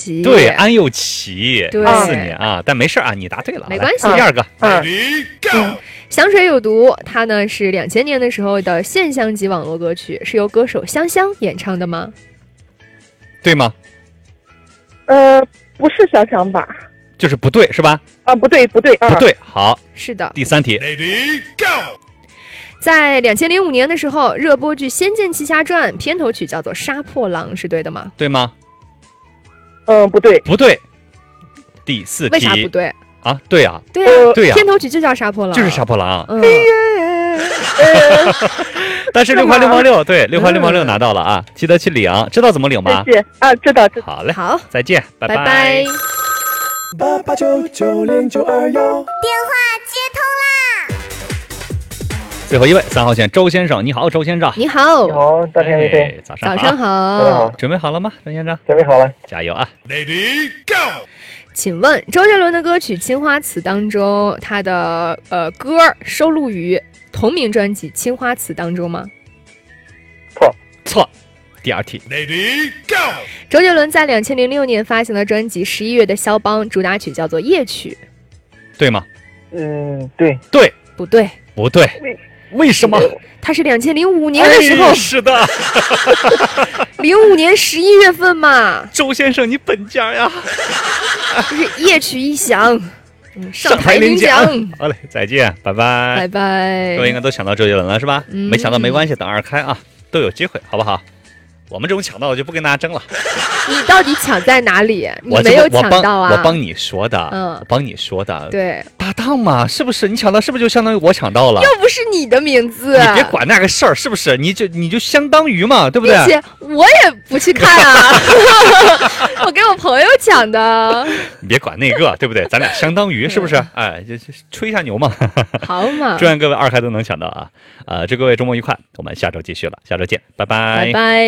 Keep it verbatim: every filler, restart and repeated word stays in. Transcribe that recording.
齐。 对，安又齐， 对一四年啊，但没事啊，你答对了， 没关系。 第二个， 嗯， 香水有毒，它呢是两千年的时候的现象级网络歌曲，是由歌手香香演唱的吗？ 对吗？ 呃，不是小强吧？ 就是不对是吧？ 啊，不对，不对，啊、 不对，好， 是的。 第三题， 在两千零五年的时候，热播剧《仙剑奇侠传》片头曲叫做《杀破狼》，是对的吗？ 对吗？ 嗯、呃，不对， 不对。第四题， 为啥不对？ 啊，对啊， 对啊， 呃对呀、啊， 片头曲就叫杀破狼， 就是杀破狼。 嗯， 但是六块六毛六，对，六块六毛六拿到了啊，记得去领，知道怎么领吗？ 谢谢啊，知道知道。 好嘞， 好， 再见，拜拜拜。 八八九九零九二幺， 电话接通啦！ 最后一位，三号线周先生，你好，周先生。 你好， 你好，大天雷飞， 哎早上好。 早上早上好好。 准备好了吗，周先生？ 准备好了。 加油啊 Lady Go， 请问周杰伦的歌曲《青花瓷》当中，他的呃歌收录于同名专辑《青花瓷》当中吗？ 错错。第二题 Lady Go， 周杰伦在两千零六年发行的专辑《十一月的肖邦》主打曲叫做《夜曲》， 对吗？ 嗯，对。 对， 不对， 不对，为什么？ 他是两千零五年的时候， 哎、是的， 零五年十一月份嘛。 周先生，你本家呀！ 不是夜曲一响，嗯，上台领领奖。 好嘞，再见，拜拜， 拜拜。 各位应该都抢到周杰伦了是吧？ 嗯没抢到没关系，等二开啊，都有机会，好不好？我们这种抢到的就不跟大家争了。 你到底抢在哪里？你我没有我帮抢到啊！ 我帮你说的， 嗯我帮你说的， 对， 搭档嘛，是不是？你抢到是不是就相当于我抢到了？ 又不是你的名字， 你别管那个事儿，是不是？你就你就相当于嘛，对不对？ 并且我也不去看啊，我给我朋友抢的。 你别管那个，对不对？咱俩相当于是不是？哎，就就吹一下牛嘛。 好嘛， 祝愿各位二开都能抢到啊！呃，祝各位周末愉快，我们下周继续了，下周见，拜拜， 拜拜。